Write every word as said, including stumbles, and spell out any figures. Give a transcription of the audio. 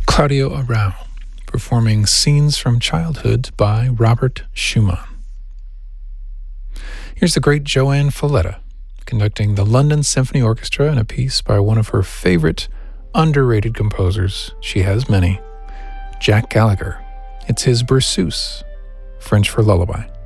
Claudio Arrau, performing Scenes from Childhood by Robert Schumann. Here's the great Joanne Falletta, conducting the London Symphony Orchestra in a piece by one of her favorite, underrated composers. She has many. Jack Gallagher. It's his Berceuse, French for lullaby.